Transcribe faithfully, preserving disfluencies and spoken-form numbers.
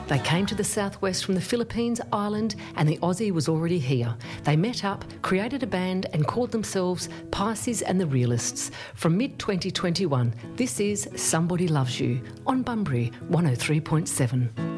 They came to the southwest from the Philippines, Ireland, and the Aussie was already here. They met up, created a band and called themselves Pisces and the Realists. From mid twenty twenty-one, this is Somebody Loves You on Bunbury one oh three point seven.